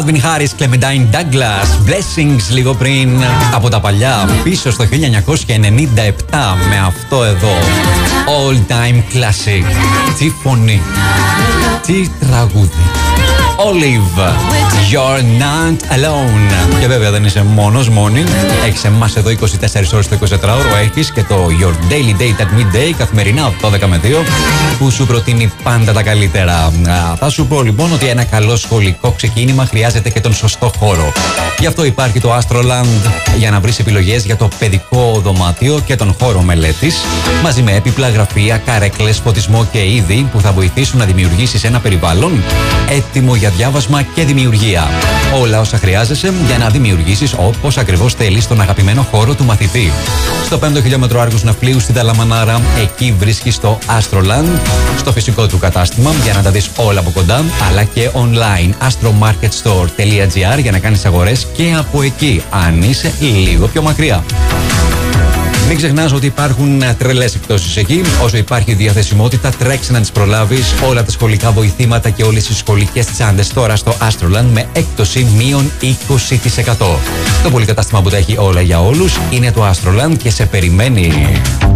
Calvin Harris, Clementine Douglas, Blessings λίγο πριν από τα παλιά, πίσω στο 1997 με αυτό εδώ. All time classic. Τι φωνή, τι τραγούδι. Olive, You're Not Alone. Και βέβαια δεν είσαι μόνος, μόνη. Έχεις εμάς εδώ 24 ώρες το 24ωρο. Έχεις και το Your Daily Date at Midday, καθημερινά από 12 με 2, που σου προτείνει πάντα τα καλύτερα. Θα σου πω λοιπόν ότι ένα καλό σχολικό ξεκίνημα χρειάζεται και τον σωστό χώρο. Γι' αυτό υπάρχει το Astroland για να βρεις επιλογές για το παιδικό δωμάτιο και τον χώρο μελέτης, μαζί με έπιπλα, γραφεία, καρέκλες, φωτισμό και είδη που θα βοηθήσουν να δημιουργήσεις ένα περιβάλλον έτοιμο για διάβασμα και δημιουργία. Όλα όσα χρειάζεσαι για να δημιουργήσεις όπως ακριβώς θέλεις τον αγαπημένο χώρο του μαθητή. Στο 5ο χιλιόμετρο Άργους Ναυπλίου στην Ταλαμανάρα, εκεί βρίσκεις το Astroland, στο φυσικό του κατάστημα για να τα δεις όλα από κοντά, αλλά και online astromarketstore.gr για να κάνεις αγορές και από εκεί, αν είσαι λίγο πιο μακριά. Μην ξεχνάς ότι υπάρχουν τρελές εκπτώσεις εκεί. Όσο υπάρχει διαθεσιμότητα, τρέξε να τις προλάβεις. Όλα τα σχολικά βοηθήματα και όλες οι σχολικές τσάντες τώρα στο Astroland με έκπτωση μείον 20%. Το πολυκατάστημα που τα έχει όλα για όλους είναι το Astroland και σε περιμένει.